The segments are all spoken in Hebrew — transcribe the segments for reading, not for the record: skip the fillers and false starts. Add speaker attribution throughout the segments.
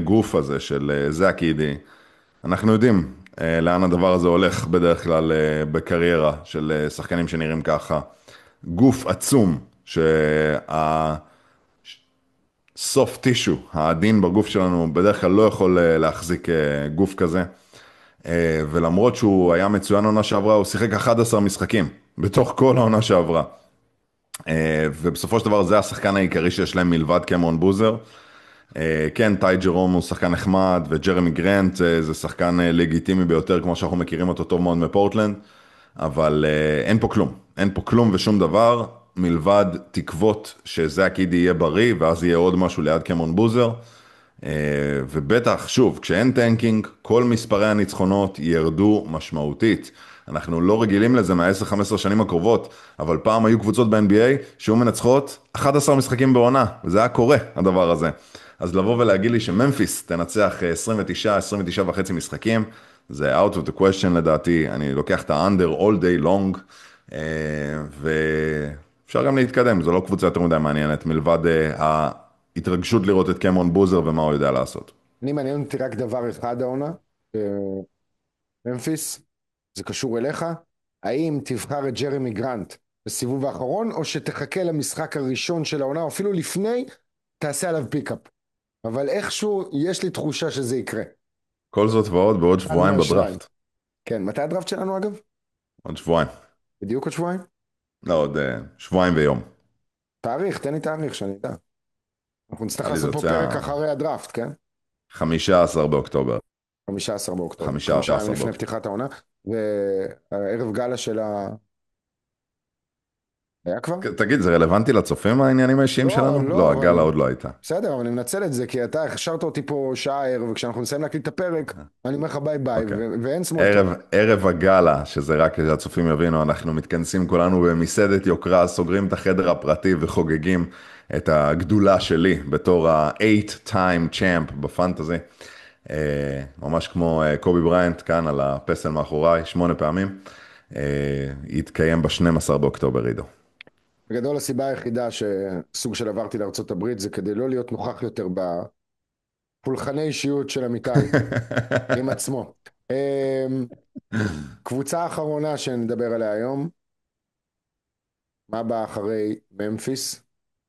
Speaker 1: האגרוף הזה של זאק אידי, אנחנו יודעים לאן הדבר הזה הולך בדרך כלל בקריירה של שחקנים שנראים ככה. גוף עצום, הסוף טישו, העדין בגוף שלנו בדרך כלל לא יכול להחזיק גוף כזה. ולמרות שהוא היה מצוין עונה שעברה, הוא שיחק 11 משחקים בתוך כל העונה שעברה. ובסופו של דבר זה השחקן העיקרי שיש להם מלבד קמרון בוזר. כן, טי ג'רום הוא שחקן נחמד, וג'רמי גרנט זה שחקן לגיטימי ביותר, כמו שאנחנו מכירים אותו טוב מאוד מפורטלנד, אבל אין פה כלום. אין פה כלום ושום דבר, מלבד תקוות שזאק אידי יהיה בריא, ואז יהיה עוד משהו ליד קמרון בוזר. ובטח, שוב, כשאין טנקינג, כל מספרי הניצחונות ירדו משמעותית. אנחנו לא רגילים לזה מה-10-15 שנים הקרובות, אבל פעם היו קבוצות ב-NBA שהיו מנצחות 11 משחקים בעונה, וזה היה קורה, הדבר הזה. אז לבוא ולהגיד לי שממפיס תנצח 29 וחצי משחקים, זה out of the question לדעתי, אני לוקח את ה-under all day long, ואפשר גם להתקדם, זו לא קבוצה יותר מדי מעניינת, מלבד ההתרגשות לראות את קמרון בוזר ומה הוא יודע לעשות.
Speaker 2: אני מעניין אותי רק דבר אחד העונה, ממפיס, זה קשור אליך, האם תבחר את ג'רמי גרנט בסיבוב האחרון, או שתחכה למשחק הראשון של העונה, או אפילו לפני, תעשה עליו פיקאפ. אבל איכשהו יש לי תחושה שזה יקרה.
Speaker 1: כל זאת ועוד בעוד
Speaker 2: אחד
Speaker 1: שבועיים
Speaker 2: מהשניים.
Speaker 1: בדראפט.
Speaker 2: כן, מתי הדראפט שלנו אגב?
Speaker 1: עוד שבועיים.
Speaker 2: בדיוק עוד שבועיים?
Speaker 1: לא, עוד שבועיים ויום.
Speaker 2: תאריך, תן לי תאריך שאני אדע. אנחנו נצטרך
Speaker 1: נראה לי זה
Speaker 2: לעשות פה
Speaker 1: יוצא
Speaker 2: פרק אחרי הדראפט, כן?
Speaker 1: 15 באוקטובר.
Speaker 2: 15 באוקטובר, 5 ימים
Speaker 1: 15
Speaker 2: לפני
Speaker 1: באוקטובר.
Speaker 2: פתיחת העונה, והערב גאלה של היה כבר?
Speaker 1: תגיד, זה רלוונטי לצופים העניינים האישיים
Speaker 2: לא,
Speaker 1: שלנו?
Speaker 2: לא,
Speaker 1: לא,
Speaker 2: אבל
Speaker 1: הגאלה עוד לא הייתה.
Speaker 2: בסדר, אבל אני מנצל את זה, כי אתה הכשרת אותי פה שעה ערב, וכשאנחנו נסיים להקליט את הפרק, אני אומר לך ביי ביי,
Speaker 1: אוקיי.
Speaker 2: ואין סמולטוק.
Speaker 1: ערב הגאלה, שזה רק כדי שהצופים יבינו, אנחנו מתכנסים כולנו במסעדת יוקרה, סוגרים את החדר הפרטי וחוגגים את הגדולה שלי בתור ה-8-time champ בפנטזי. ממש כמו קובי בריינט כאן על הפסל מאחוריי, 8 פעמים. יתקיים ב-12 באוקטובר, עידו.
Speaker 2: בגדול הסיבה היחידה שסוג של עברתי לארצות הברית, זה כדי לא להיות נוכח יותר בפולחני אישיות של אמיתי, עם עצמו. קבוצה האחרונה שנדבר עליה היום, מה בא אחרי ממפיס?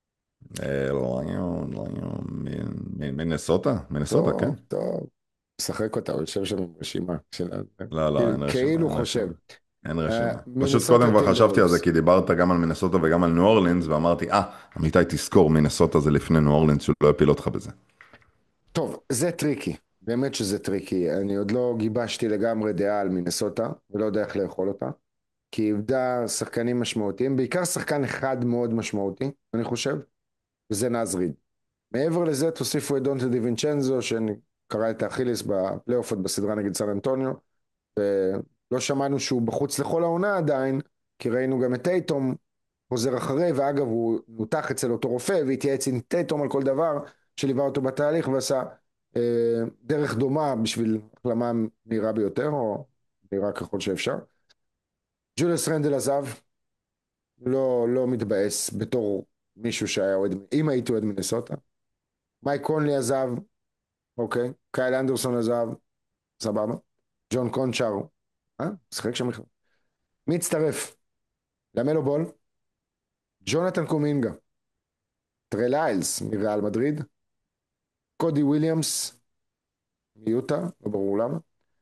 Speaker 1: מינסוטה? מינסוטה, כן.
Speaker 2: טוב, טוב. משחק אותה, הוא יושב שם עם רשימה של
Speaker 1: לא, לא, אין רשימה,
Speaker 2: כאילו
Speaker 1: אין רשימה.
Speaker 2: חושב.
Speaker 1: אין רשימה. פשוט
Speaker 2: מינסוטה
Speaker 1: קודם כבר חשבתי על זה,
Speaker 2: טימברולס.
Speaker 1: כי דיברת גם על מינסוטה וגם על ניו אורלינס, ואמרתי, אמיתי תזכור, מינסוטה זה לפני ניו אורלינס, שהוא לא יפיל אותך בזה.
Speaker 2: טוב, זה טריקי, באמת שזה טריקי. אני עוד לא גיבשתי לגמרי דעה על מינסוטה, ולא יודע איך לאכול אותה, כי היא איבדה שחקנים משמעותיים, בעיקר שחקן אחד מאוד משמעותי, אני חושב, וזה נאז ריד. מעבר לזה תוסיפו את דונטה דיווינצ'נזו, שקרא את האכיליס בפלייאוף עוד בסדרה נגד סן אנטוניו, ולא שמענו שהוא בחוץ לכל העונה עדיין, כי ראינו גם את טייטום חוזר אחרי, ואגב הוא נותח אצל אותו רופא, והתייעץ עם טייטום על כל דבר, שליווה אותו בתהליך ועשה דרך דומה בשביל החלמה מהירה ביותר, או מהירה ככל שאפשר. ג'וליוס רנדל עזב, לא מתבאס בתור מישהו שהיה אוהד, אם הייתי אוהד מינסוטה. מייק קונלי עזב, אוקיי, קייל אנדרסון עזב, סבבה. ג'ון קונצ'אר, משחק שם בכלל. מי הצטרף? למלו בול, ג'ונתן קומינגה, טרי ליילס מריאל מדריד, קודי וויליאמס מיוטה, לא ברור למה,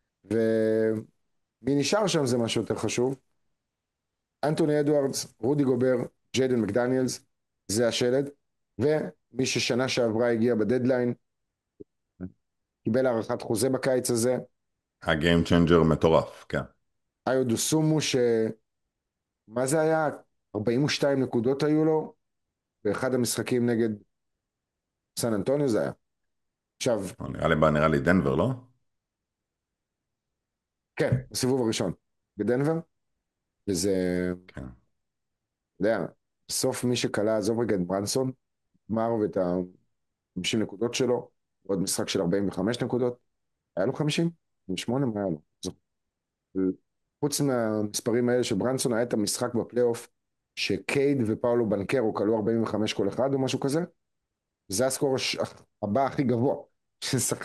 Speaker 2: ומי נשאר שם זה משהו יותר חשוב, אנטוני אדוארדס, רודי גובר, ג'יידן מקדניאלס, זה השלד, ומי ששנה שעברה הגיע בדדליין, קיבל הארכת חוזה בקיץ הזה,
Speaker 1: הגיים צ'יינג'ר מטורף, כן.
Speaker 2: איו דוסומו, מה זה היה? 42 נקודות היו לו, באחד המשחקים נגד סן אנטוניו זה היה. עכשיו,
Speaker 1: נראה לי דנבר, לא?
Speaker 2: כן, בסיבוב הראשון, בדנבר, וזה,
Speaker 1: כן.
Speaker 2: אתה יודע, בסוף מי שקלה, עזוב רגע את ברנסון, גמר ואת ה-50 נקודות שלו, עוד משחק של 45 נקודות, היה לו 50? 58? מה היה לו? חוץ מהמספרים האלה של ברנסון, היה את המשחק בפלייאוף, שקייד ופאולו בנקרו כלו 45 כל אחד או משהו כזה, זה הסקור הבא הכי גבוה,